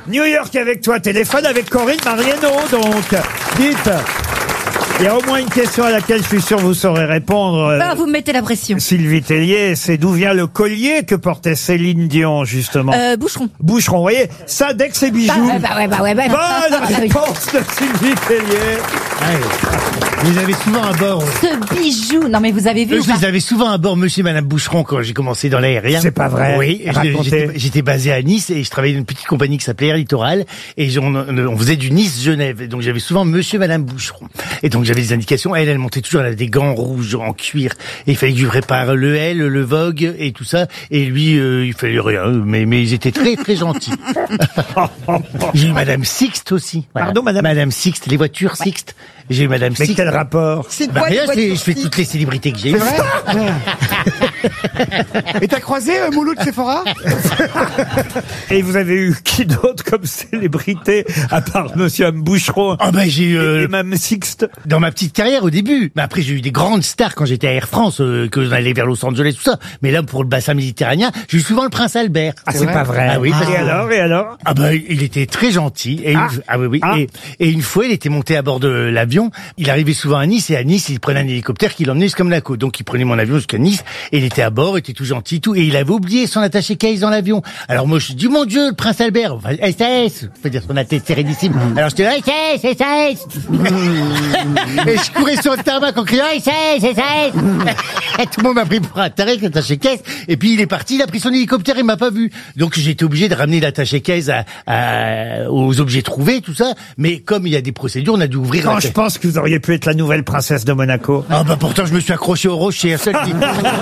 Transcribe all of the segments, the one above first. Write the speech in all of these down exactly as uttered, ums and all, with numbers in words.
New York avec toi, téléphone avec Corinne Mariano, donc. Dites. Il y a au moins une question à laquelle je suis sûr vous saurez répondre. Ah, vous me mettez la pression. Sylvie Tellier, c'est d'où vient le collier que portait Céline Dion, justement. Euh, Boucheron. Boucheron, vous voyez, ça, dès que c'est bijoux. Bah, bah ouais, bah ouais, bah. Bonne réponse de Sylvie Tellier. Vous avez souvent à bord. Ce bijou. Non, mais vous avez vu. Je les avais souvent à bord, monsieur et madame Boucheron, quand j'ai commencé dans l'aérien. C'est pas vrai. Oui, Racontez. j'étais, j'étais basé à Nice et je travaillais dans une petite compagnie qui s'appelait Air Littoral et on, on faisait du Nice-Genève. Et donc j'avais souvent monsieur et madame Boucheron. Et donc j'avais des indications. Elle, elle montait toujours, elle avait des gants rouges en cuir. Et il fallait que je lui prépare le L, le Vogue et tout ça. Et lui, euh, il fallait rien. Mais, mais ils étaient très, très gentils. J'ai eu madame Sixte aussi. Voilà. Pardon, madame? Madame Sixte, les voitures Sixte. J'ai eu madame Mais Sixte. quel rapport? C'est Bah quoi rien, les c'est- voitures je fais Sixte? toutes les célébrités que j'ai eues. C'est vrai. Et t'as croisé euh, Mouloud Sephora? Et vous avez eu qui d'autre comme célébrité, à part monsieur M. Boucheron Ah ben j'ai eu, euh, et Mme Sixte? dans ma petite carrière au début. Mais après j'ai eu des grandes stars quand j'étais à Air France, euh, que j'allais vers Los Angeles, tout ça. Mais là pour le bassin méditerranéen, j'ai eu souvent le prince Albert. Ah, c'est vrai pas vrai. Ah oui, parce Et que- alors, et alors? Ah ben il était très gentil. Et Ah. une, ah oui oui. Ah. Et, et une fois il était monté à bord de l'avion. Il arrivait souvent à Nice et à Nice il prenait un hélicoptère qui l'emmenait jusqu'à Monaco. Donc il prenait mon avion jusqu'à Nice et il était à bord, il était tout gentil tout. Et il avait oublié son attaché case dans l'avion. Alors moi je suis dit mon Dieu le prince Albert, enfin, S A S, faut dire son attaché sérénissime. Alors je dis S A S, S A S. Et je courais sur le tarmac en criant S A S, S A S. Et tout le monde m'a pris pour un taré avec l'attaché case. Et puis il est parti, il a pris son hélicoptère, il m'a pas vu. Donc j'ai été obligé de ramener l'attaché case à, à, aux objets trouvés, tout ça. Mais comme il y a des procédures, on a dû ouvrir. Quand la je pense que vous auriez pu être la nouvelle princesse de Monaco. Ah bah pourtant je me suis accroché au rocher. Seul qui...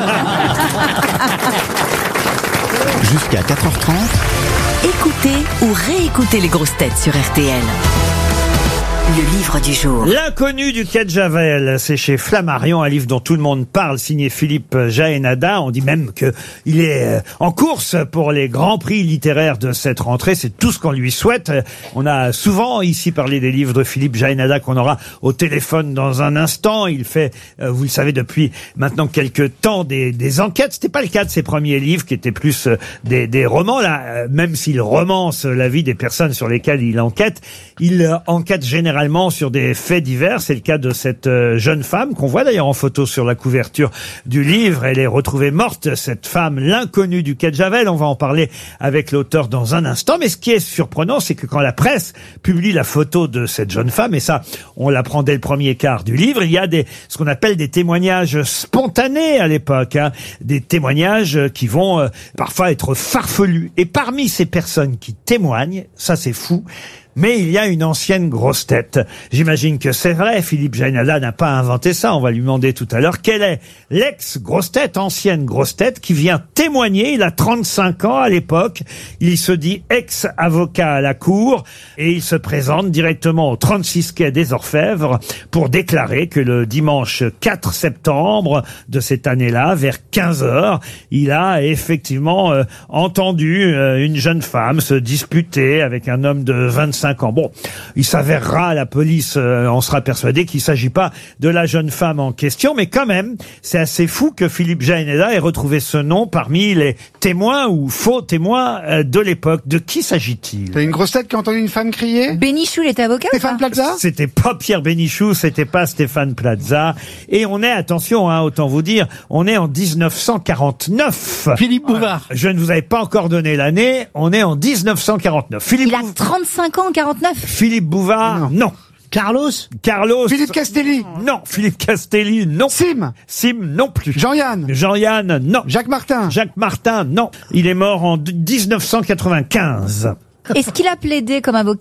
Jusqu'à quatre heures trente, Écoutez ou réécoutez les grosses têtes sur R T L. Le livre du jour. L'inconnu du quai de Javel, c'est chez Flammarion, un livre dont tout le monde parle, signé Philippe Jaénada. On dit même que il est euh, en course pour les grands prix littéraires de cette rentrée. C'est tout ce qu'on lui souhaite. On a souvent ici parlé des livres de Philippe Jaénada qu'on aura au téléphone dans un instant. Il fait, euh, vous le savez, depuis maintenant quelques temps des, des enquêtes. C'était pas le cas de ses premiers livres qui étaient plus euh, des, des romans. Là, euh, même s'il romance la vie des personnes sur lesquelles il enquête, il euh, enquête généralement sur des faits divers. C'est le cas de cette euh, jeune femme qu'on voit d'ailleurs en photo sur la couverture du livre. Elle est retrouvée morte, cette femme, l'inconnue du quai de Javel. On va en parler avec l'auteur dans un instant. Mais ce qui est surprenant, c'est que quand la presse publie la photo de cette jeune femme, et ça, on l'apprend dès le premier quart du livre, il y a des, ce qu'on appelle des témoignages spontanés à l'époque, hein, des témoignages qui vont euh, parfois être farfelus. Et parmi ces personnes qui témoignent, ça c'est fou, mais il y a une ancienne grosse tête. J'imagine que c'est vrai, Philippe Jaénada n'a pas inventé ça. On va lui demander tout à l'heure quelle est l'ex-grosse tête, ancienne grosse tête, qui vient témoigner. Il a trente-cinq ans à l'époque. Il se dit ex-avocat à la cour et il se présente directement au trente-six quai des Orfèvres pour déclarer que le dimanche quatre septembre de cette année-là, vers quinze heures, il a effectivement euh, entendu euh, une jeune femme se disputer avec un homme de vingt-cinq ans. Bon, il s'avérera à la police, euh, on sera persuadé qu'il ne s'agit pas de la jeune femme en question, mais quand même, c'est assez fou que Philippe Jaénada ait retrouvé ce nom parmi les témoins ou faux témoins euh, de l'époque. De qui s'agit-il? T'as une grosse tête qui a entendu une femme crier? Bénichou, il était avocat ou Stéphane pas Plaza? C'était pas Pierre Bénichou, c'était pas Stéphane Plaza. Et on est, attention, hein, autant vous dire, on est en dix-neuf cent quarante-neuf. Philippe Bouvard. Je ne vous avais pas encore donné l'année, on est en dix-neuf cent quarante-neuf. Philippe, Il a Bou- trente-cinq ans en quarante-neuf. Philippe Bouvard, non. Carlos. Carlos, Philippe Castelli? non. Philippe Castelli, non. Sim? Sim, non plus. Jean-Yann? Jean-Yann, non. Jacques Martin? Jacques Martin, non. Il est mort en dix-neuf cent quatre-vingt-quinze. Est-ce qu'il a plaidé comme avocat?